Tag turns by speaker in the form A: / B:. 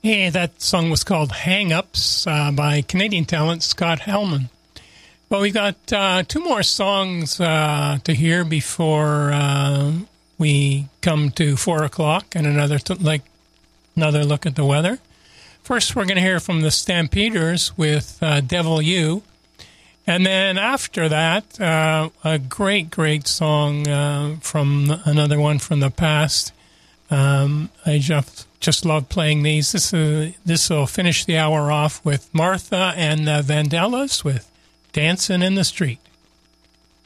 A: Hey, that song was called Hang Ups by Canadian talent Scott Hellman. Well, we got two more songs to hear before we come to 4 o'clock and another look at the weather. First, we're going to hear from the Stampeders with Devil You. And then after that, a great, great song from another one from the past. I just love playing these. This will finish the hour off with Martha and Vandellas with Dancing in the Street.